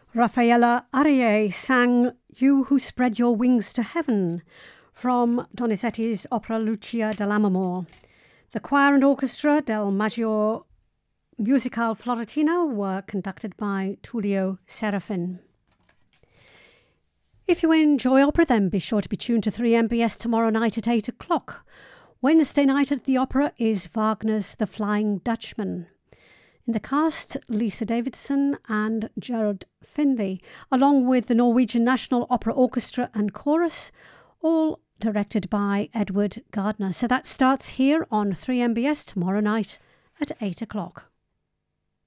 Raffaella Arie sang You Who Spread Your Wings to Heaven from Donizetti's opera Lucia de Lammermoor. The choir and orchestra del Maggior Musicale Florentina were conducted by Tullio Serafin. If you enjoy opera, then be sure to be tuned to 3MBS tomorrow night at 8 o'clock. Wednesday night at the opera is Wagner's The Flying Dutchman. In the cast, Lisa Davidson and Gerard Finley, along with the Norwegian National Opera Orchestra and Chorus, all directed by Edward Gardner. So that starts here on 3MBS tomorrow night at 8 o'clock.